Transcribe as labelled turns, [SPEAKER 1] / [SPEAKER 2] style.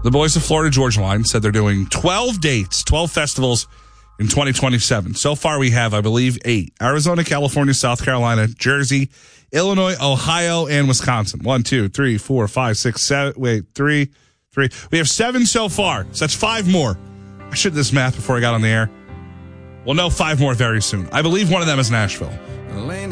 [SPEAKER 1] The boys of Florida Georgia Line said they're doing 12 dates, 12 festivals in 2027. So far, we have, I believe, 8. Arizona, California, South Carolina, Jersey, Illinois, Ohio, and Wisconsin. 1, 2, 3, 4, 5, 6, 7. Wait, 3. We have 7 so far. So that's 5 more. I should have this math before I got on the air. We'll know 5 more very soon. I believe one of them is Nashville.